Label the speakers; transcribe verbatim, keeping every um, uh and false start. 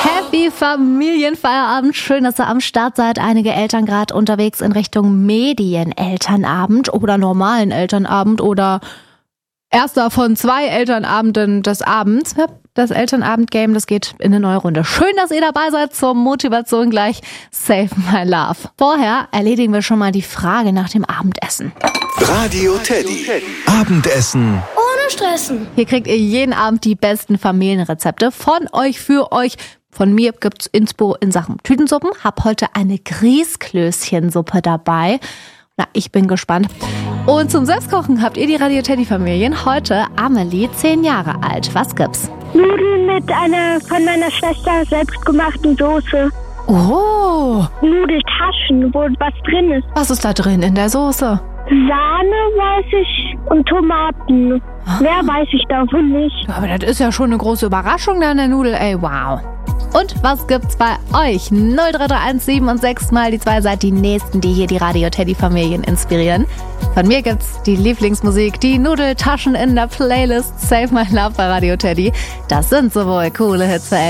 Speaker 1: Happy Familienfeierabend. Schön, dass ihr am Start seid. Einige Eltern gerade unterwegs in Richtung Medienelternabend oder normalen Elternabend oder erster von zwei Elternabenden des Abends. Das Elternabend-Game, das geht in eine neue Runde. Schön, dass ihr dabei seid zur Motivation gleich. Save my love. Vorher erledigen wir schon mal die Frage nach dem Abendessen.
Speaker 2: Radio Teddy. Abendessen.
Speaker 3: Ohne Stressen.
Speaker 1: Hier kriegt ihr jeden Abend die besten Familienrezepte von euch für euch. Von mir gibt's Inspo in Sachen Tütensuppen. Hab heute eine Grießklößchensuppe dabei. Na, ich bin gespannt. Und zum Selbstkochen habt ihr die Radio Teddy Familien. Heute Amelie, zehn Jahre alt. Was gibt's?
Speaker 3: Nudeln mit einer von meiner Schwester selbstgemachten Soße.
Speaker 1: Oh,
Speaker 3: Nudeltaschen, wo was drin ist.
Speaker 1: was ist da drin in der Soße?
Speaker 3: Sahne weiß ich und Tomaten. Mehr weiß ich davon nicht.
Speaker 1: Aber das ist ja schon eine große Überraschung da in der Nudel, ey, wow. Und was gibt's bei euch? null drei drei eins sieben und sechs mal die zwei seid die Nächsten, die hier die Radio Teddy Familien inspirieren. Von mir gibt's die Lieblingsmusik, die Nudeltaschen in der Playlist Save My Love bei Radio Teddy. Das sind sowohl coole Hits für Eltern